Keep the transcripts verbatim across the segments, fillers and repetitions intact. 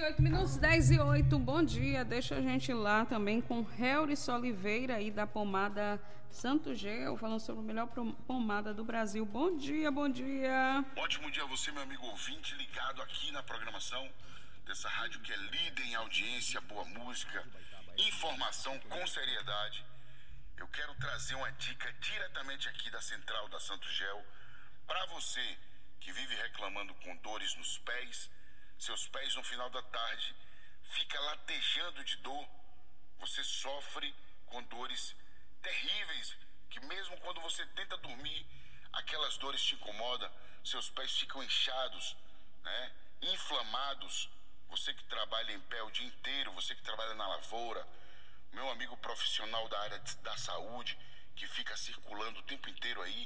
e oito minutos, dez e oito, bom dia. Deixa a gente ir lá também com Helris Oliveira aí da pomada Santo Gel, falando sobre a melhor pomada do Brasil. Bom dia, bom dia. Ótimo dia a você, meu amigo ouvinte, ligado aqui na programação dessa rádio que é líder em audiência, boa música, informação com seriedade. Eu quero trazer uma dica diretamente aqui da central da Santo Gel para você que vive reclamando com dores nos pés. Seus pés no final da tarde fica latejando de dor. Você sofre com dores terríveis, que mesmo quando você tenta dormir, aquelas dores te incomodam. Seus pés ficam inchados, né? Inflamados. Você que trabalha em pé o dia inteiro, você que trabalha na lavoura, meu amigo profissional da área da saúde, que fica circulando o tempo inteiro aí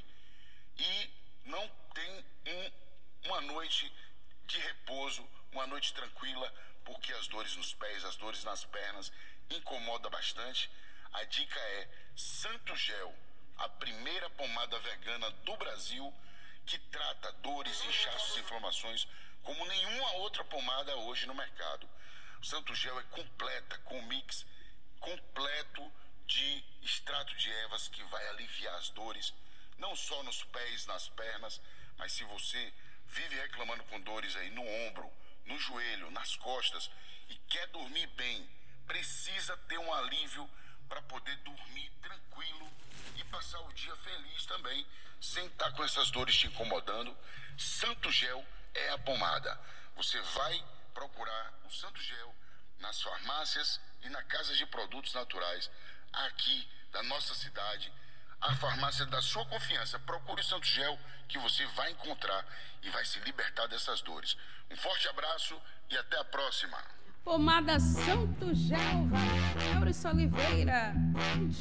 e não tem um, uma noite de repouso, uma noite tranquila, porque as dores nos pés, as dores nas pernas incomodam bastante. A dica é Santo Gel, a primeira pomada vegana do Brasil que trata dores, inchaços e inflamações como nenhuma outra pomada hoje no mercado. O Santo Gel é completa, com mix completo de extrato de ervas que vai aliviar as dores, não só nos pés, nas pernas, mas se você vive reclamando com dores aí no ombro, no joelho, nas costas e quer dormir bem, precisa ter um alívio para poder dormir tranquilo e passar o dia feliz também, sem estar com essas dores te incomodando. Santo Gel é a pomada. Você vai procurar o Santo Gel nas farmácias e na casa de produtos naturais aqui da nossa cidade, a farmácia da sua confiança. Procure o Santo Gel que você vai encontrar e vai se libertar dessas dores. Um forte abraço e até a próxima. Pomada Santo Gel, Helris Oliveira.